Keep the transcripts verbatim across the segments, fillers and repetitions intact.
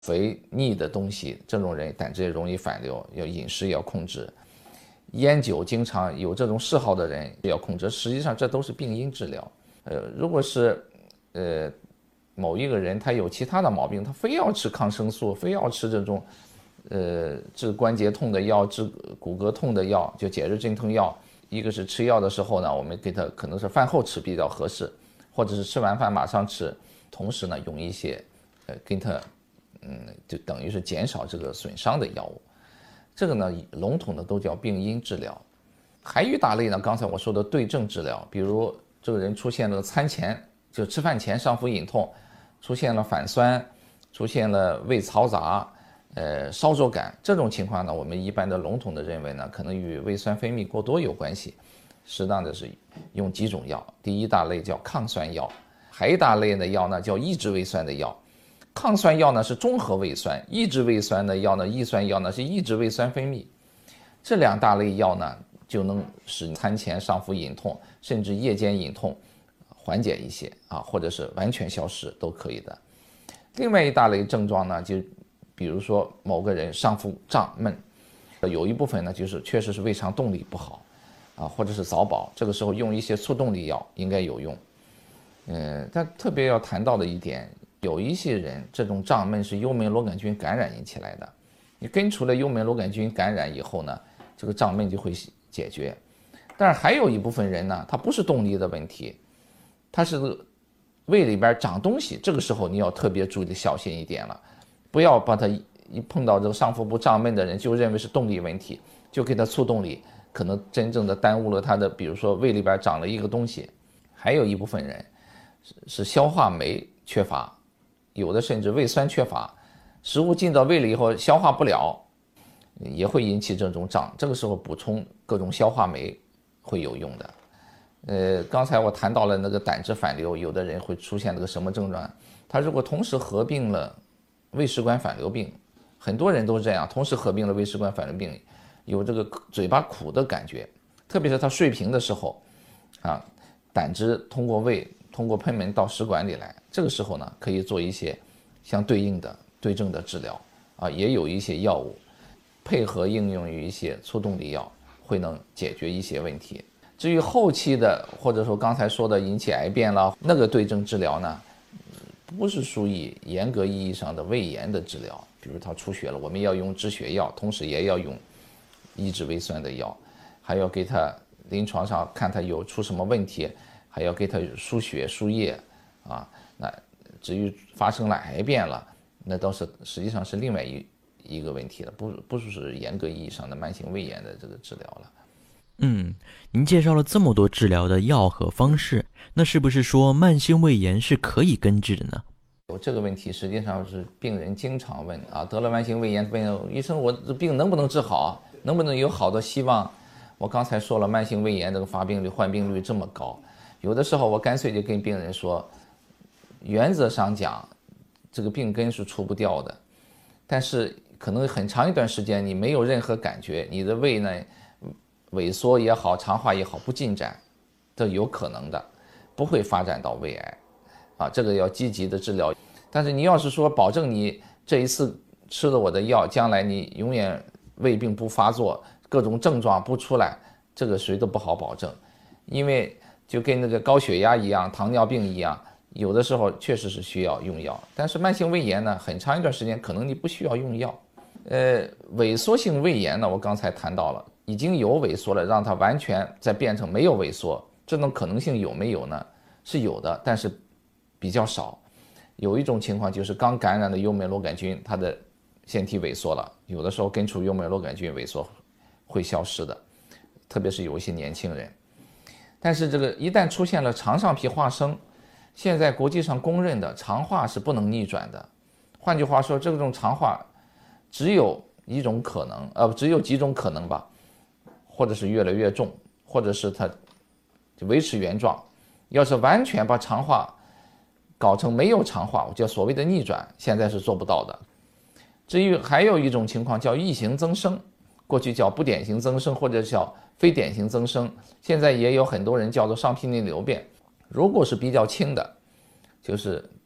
肥腻的东西，这种人胆汁也容易反流，要饮食要控制。烟酒经常有这种嗜好的人要控制，实际上这都是病因治疗。呃，如果是呃某一个人他有其他的毛病，他非要吃抗生素，非要吃这种呃治关节痛的药、治骨骼痛的药，就解热镇痛药。一个是吃药的时候呢，我们给他可能是饭后吃比较合适，或者是吃完饭马上吃，同时呢用一些呃跟他嗯就等于是减少这个损伤的药物。这个呢笼统的都叫病因治疗。还有一大类呢，刚才我说的对症治疗，比如这个人出现了餐前就吃饭前上腹隐痛，出现了反酸，出现了胃嘈杂，呃烧灼感，这种情况呢，我们一般的笼统的认为呢，可能与胃酸分泌过多有关系，适当的是用几种药。第一大类叫抗酸药，还一大类的药呢叫抑制胃酸的药。抗酸药呢是中和胃酸，抑制胃酸的药呢，抑酸药呢是抑制胃酸分泌。这两大类药呢，就能使餐前上腹隐痛，甚至夜间隐痛缓解一些啊，或者是完全消失都可以的。另外一大类症状呢，就比如说某个人上腹胀闷，有一部分呢就是确实是胃肠动力不好啊，或者是早饱，这个时候用一些促动力药应该有用。嗯，但特别要谈到的一点，有一些人这种胀闷是幽门螺杆菌感染引起来的，你根除了幽门螺杆菌感染以后呢，这个胀闷就会解决。但是还有一部分人呢，他不是动力的问题，他是胃里边长东西，这个时候你要特别注意小心一点了，不要把他一碰到这个上腹部胀闷的人就认为是动力问题，就给他促动力，可能真正的耽误了他的，比如说胃里边长了一个东西。还有一部分人是消化酶缺乏，有的甚至胃酸缺乏，食物进到胃里以后消化不了，也会引起这种胀，这个时候补充各种消化酶会有用的。呃，刚才我谈到了那个胆汁反流，有的人会出现那个什么症状？他如果同时合并了胃食管反流病，很多人都这样，同时合并了胃食管反流病，有这个嘴巴苦的感觉，特别是他睡平的时候，啊，胆汁通过胃通过贲门到食管里来，这个时候呢，可以做一些相对应的对症的治疗啊，也有一些药物配合应用于一些促动力药，会能解决一些问题。至于后期的，或者说刚才说的引起癌变了，那个对症治疗呢，不是属于严格意义上的胃炎的治疗。比如他出血了，我们要用止血药，同时也要用抑制胃酸的药，还要给他临床上看他有出什么问题，还要给他输血输液啊。那至于发生了癌变了，那倒是实际上是另外一一个问题了，不不是严格意义上的慢性胃炎的这个治疗了。 嗯，您介绍了这么多治疗的药和方式，那是不是说慢性胃炎是可以根治的呢？ 这个问题实际上是病人经常问啊，得了慢性胃炎，问医生我这病能不能治好，能不能有好的希望？我刚才说了，慢性胃炎这个发病率、患病率这么高，有的时候我干脆就跟病人说，原则上讲，这个病根是除不掉的，但是可能很长一段时间你没有任何感觉，你的胃呢萎缩也好，肠化也好不进展，这有可能的，不会发展到胃癌啊，这个要积极的治疗。但是你要是说保证你这一次吃了我的药，将来你永远胃病不发作，各种症状不出来，这个谁都不好保证。因为就跟那个高血压一样，糖尿病一样，有的时候确实是需要用药，但是慢性胃炎呢，很长一段时间可能你不需要用药。呃，萎缩性胃炎呢，我刚才谈到了，已经有萎缩了，让它完全再变成没有萎缩，这种可能性有没有呢？是有的，但是比较少。有一种情况就是刚感染的幽门螺杆菌，它的腺体萎缩了，有的时候根除幽门螺杆菌萎缩会消失的，特别是有一些年轻人。但是这个一旦出现了肠上皮化生，现在国际上公认的肠化是不能逆转的。换句话说，这种肠化只有一种可能，呃，只有几种可能吧，或者是越来越重，或者是它就维持原状。要是完全把肠化搞成没有肠化，我叫所谓的逆转，现在是做不到的。至于还有一种情况叫异型增生，过去叫不典型增生或者叫非典型增生，现在也有很多人叫做上皮内瘤变。如果是比较轻的，就是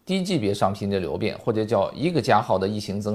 低级别商品的流变，或者叫一个加号的异性增